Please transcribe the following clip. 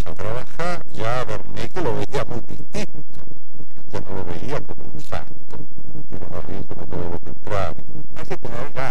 a trabajar, ya Bermejo lo veía muy distinto, ya no lo veía como un santo, y uno más bien como todo lo contrario. Hace poner ganas